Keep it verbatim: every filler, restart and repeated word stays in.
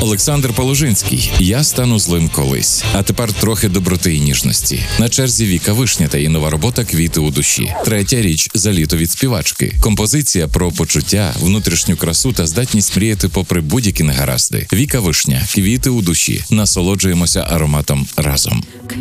Олександр Положинський «Я стану злим колись». А тепер трохи доброти і ніжності. На черзі Віка Вишня та її нова робота «Квіти у душі». Третя річ за літо від співачки. Композиція про почуття, внутрішню красу та здатність мріяти попри будь-які негаразди. Віка Вишня «Квіти у душі». Насолоджуємося ароматом разом.